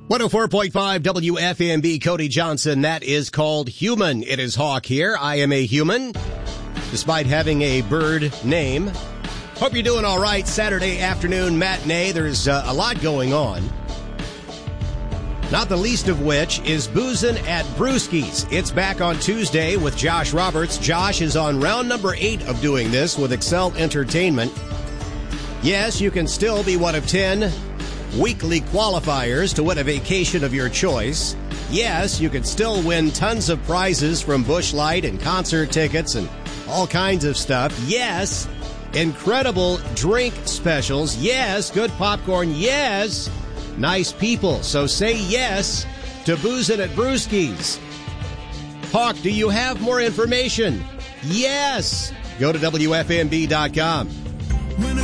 104.5 WFMB, Cody Johnson. That is called Human. It is Hawk here. I am a human, despite having a bird name. Hope you're doing all right. Saturday afternoon matinee. There's a lot going on. Not the least of which is Boozin' at Brewski's. It's back on Tuesday with Josh Roberts. Josh is on round number 8 of doing this with Excel Entertainment. Yes, you can still be one of 10 weekly qualifiers to win a vacation of your choice. Yes, you can still win tons of prizes from Busch Light and concert tickets and all kinds of stuff. Yes, incredible drink specials. Yes, good popcorn. Yes, nice people. So say yes to Boozin' at Brewski's. Hawk, do you have more information? Yes. Go to WFMB.com.